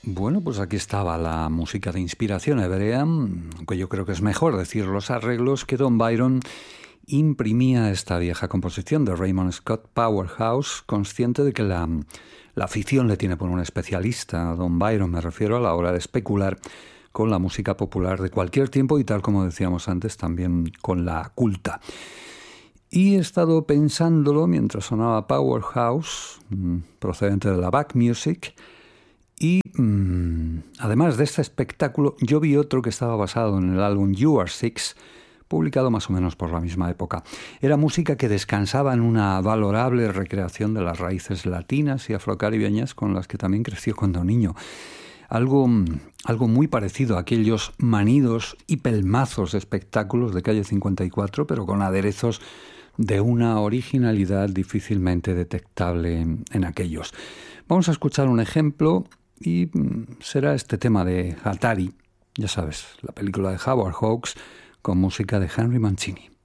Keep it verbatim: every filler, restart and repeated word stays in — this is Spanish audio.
Bueno, pues aquí estaba la música de inspiración hebrea, aunque yo creo que es mejor decir los arreglos que Don Byron imprimía a esta vieja composición de Raymond Scott Powerhouse, consciente de que la, la afición le tiene por un especialista, a Don Byron me refiero, a la hora de especular con la música popular de cualquier tiempo y, tal como decíamos antes, también con la culta. Y he estado pensándolo mientras sonaba Powerhouse, procedente de la Back Music. Y mmm, además de este espectáculo, yo vi otro que estaba basado en el álbum You Are Six, publicado más o menos por la misma época. Era música que descansaba en una valorable recreación de las raíces latinas y afrocaribeñas con las que también creció cuando niño. Algo, algo muy parecido a aquellos manidos y pelmazos de espectáculos de Calle cincuenta y cuatro, pero con aderezos de una originalidad difícilmente detectable en, en aquellos. Vamos a escuchar un ejemplo. Y será este tema de Atari, ya sabes, la película de Howard Hawks, con música de Henry Mancini.